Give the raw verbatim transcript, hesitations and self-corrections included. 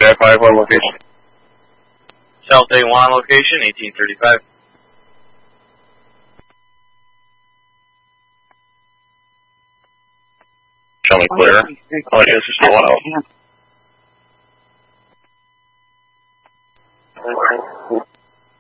Sky five one location. South A one location, eighteen thirty-five. Show me clear. Oh, yes, there's still one out.